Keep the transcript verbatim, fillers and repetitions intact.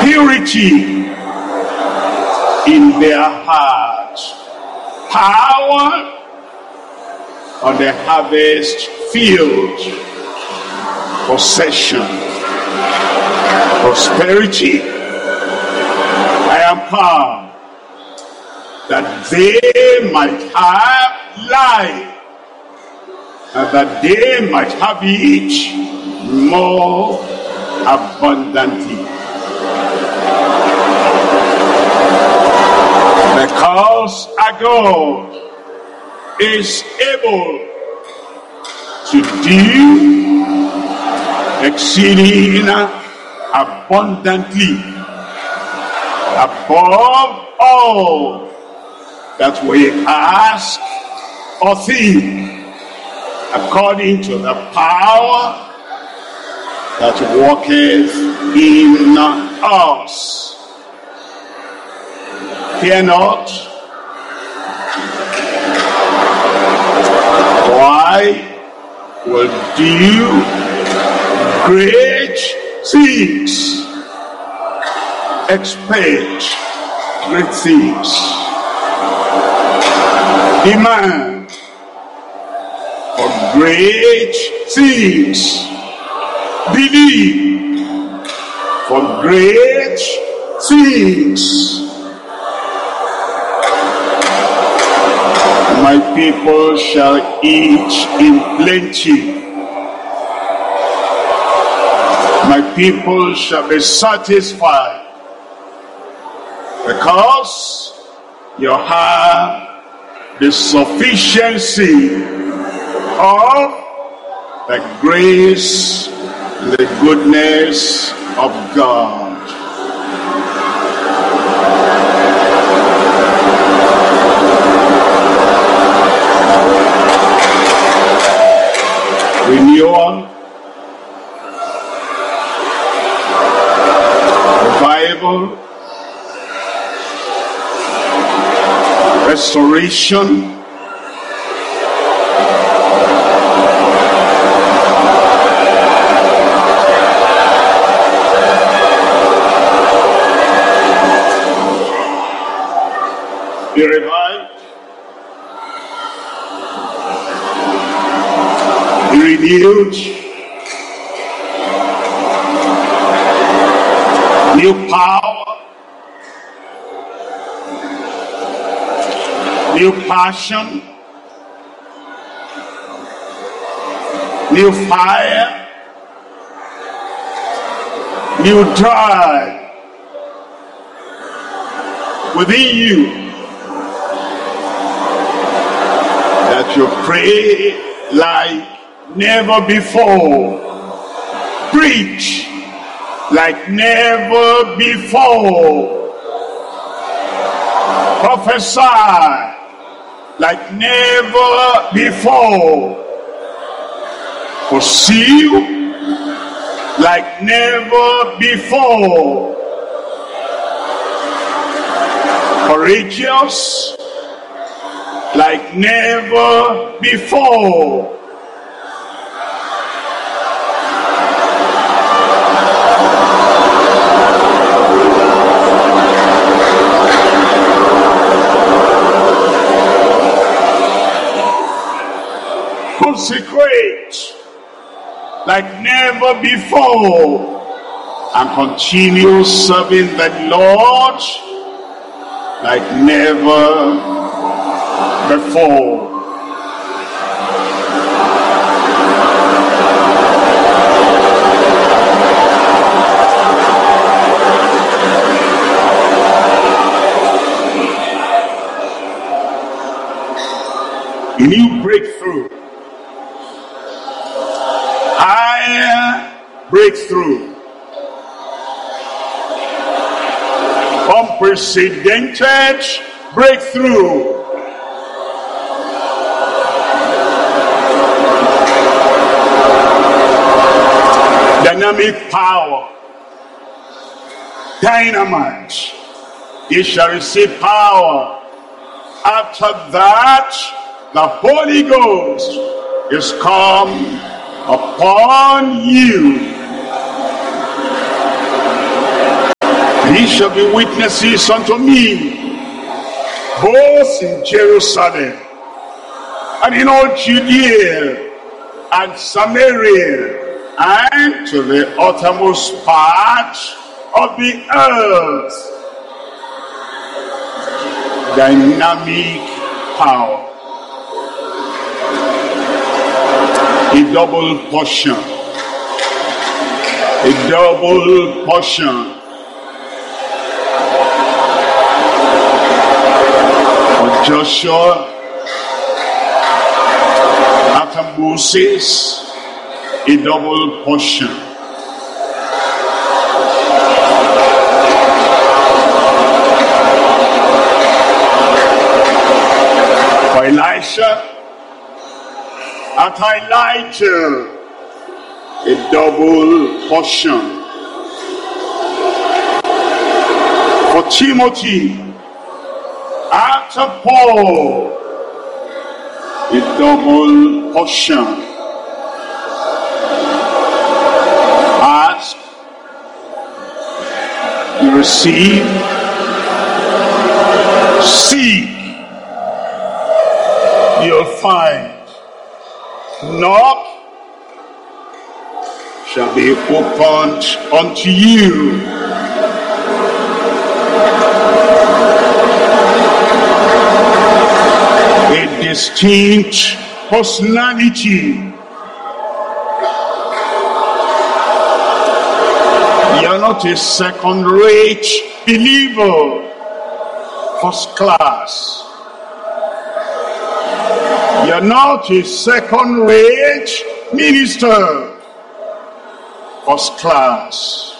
purity in their hearts, power on the harvest field, possession, prosperity. I am come that they might have life, and that they might have it more abundantly. Because our God is able to do exceeding abundantly above all that we ask or think, according to the power that worketh in us. Fear not. Why will do great things? Expect great things. Demand for great things. Believe for great things. My people shall eat in plenty. My people shall be satisfied, because you have the sufficiency of the grace and the goodness of God. Renewal, revival, restoration, be revived, be renewed, new power, new passion, new fire, new drive within you, that you pray like never before, preach like never before, prophesy like never before, pursue like never before, courageous like never before. Consecrate like never before, and continue serving the Lord like never before. A new breakthrough, higher breakthrough, unprecedented breakthrough. Dynamic power, dynamite. You shall receive power. After that, the Holy Ghost is come upon you. Ye shall be witnesses unto me, both in Jerusalem and in all Judea and Samaria, and to the uttermost part of the earth. Dynamic power. A double portion. A double portion. For Joshua, after Moses, a double portion. For Elisha, after Elijah, a double portion. For Timothy, after Paul, a double portion. Ask, you receive, seek, you'll find. Knock, shall be opened unto you. A distinct personality. You're not a second-rate believer, first class. You're not a second-rate minister, first class.